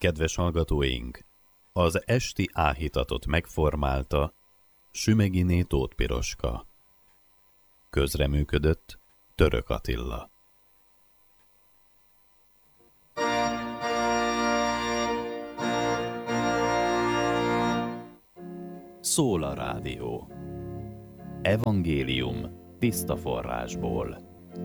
Kedves hallgatóink, az esti áhítatot megformálta Sümeghiné Tóth Piroska. Közreműködött Török Attila. Szól a rádió. Evangélium tiszta forrásból.